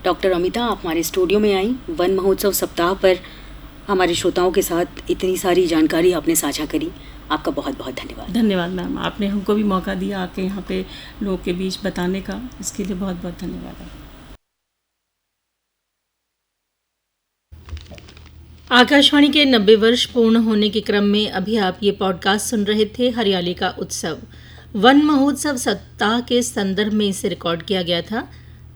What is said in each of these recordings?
Doctor Amita, आप हमारे studio में आई वन महोत्सव सप्ताह पर हमारे श्रोताओं के साथ इतनी सारी जानकारी आपने साझा करी। आपका बहुत बहुत धन्यवाद। धन्यवाद मैम, आपने हमको भी मौका दिया आके यहाँ पे लोगों के बीच बताने का, इसके लिए बहुत बहुत धन्यवाद। आकाशवाणी के 90 वर्ष पूर्ण होने के क्रम में अभी आप ये पॉडकास्ट सुन रहे थे हरियाली का उत्सव। वन महोत्सव सप्ताह के संदर्भ में इसे रिकॉर्ड किया गया था।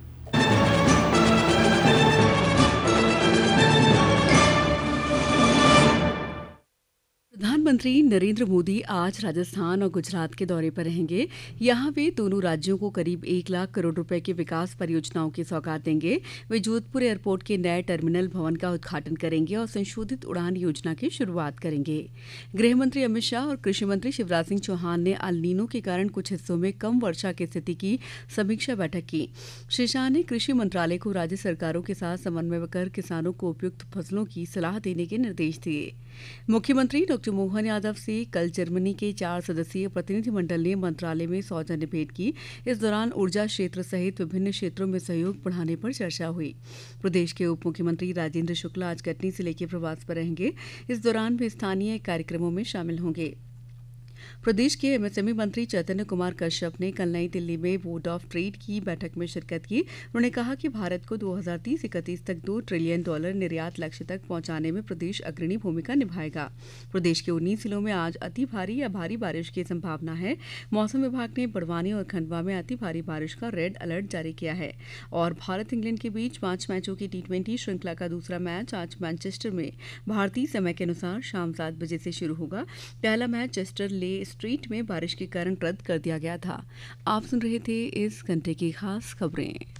प्रधानमंत्री नरेंद्र मोदी आज राजस्थान और गुजरात के दौरे पर रहेंगे। यहाँ वे दोनों राज्यों को करीब 1 लाख करोड़ रुपए की विकास परियोजनाओं की सौगात देंगे। वे जोधपुर एयरपोर्ट के नए टर्मिनल भवन का उद्घाटन करेंगे और संशोधित उड़ान योजना की शुरुआत करेंगे। गृह मंत्री अमित शाह और कृषि मंत्री शिवराज सिंह चौहान ने अल नीनो के कारण कुछ हिस्सों में कम वर्षा की स्थिति की समीक्षा बैठक की। श्री शाह ने कृषि मंत्रालय को राज्य सरकारों के साथ समन्वय कर किसानों को उपयुक्त फसलों की सलाह देने के निर्देश दिए। मुख्यमंत्री डॉक्टर मोहन यादव से कल जर्मनी के 4 सदस्यीय प्रतिनिधिमंडल ने मंत्रालय में सौजन्य भेंट की। इस दौरान ऊर्जा क्षेत्र सहित विभिन्न क्षेत्रों में सहयोग बढ़ाने पर चर्चा हुई। प्रदेश के उप मुख्यमंत्री राजेंद्र शुक्ला आज कटनी जिले के प्रवास पर रहेंगे। इस दौरान वे स्थानीय कार्यक्रमों में शामिल होंगे। प्रदेश के एमएसएमई मंत्री चैतन्य कुमार कश्यप ने कल नई दिल्ली में बोर्ड ऑफ ट्रेड की बैठक में शिरकत की। उन्होंने कहा कि भारत को 2030-31 तक $2 ट्रिलियन निर्यात लक्ष्य तक पहुंचाने में प्रदेश अग्रणी भूमिका निभाएगा। प्रदेश के 19 जिलों में आज अति भारी या भारी बारिश की संभावना है। मौसम विभाग ने बड़वानी और खंडवा में अति भारी बारिश का रेड अलर्ट जारी किया है। और भारत इंग्लैंड के बीच 5 मैचों की T20 श्रृंखला का दूसरा मैच आज मैनचेस्टर में भारतीय समय के अनुसार शाम 7 बजे से शुरू होगा। पहला मैच चेस्टर ले स्ट्रीट में बारिश के कारण रद्द कर दिया गया था। आप सुन रहे थे इस घंटे की खास खबरें।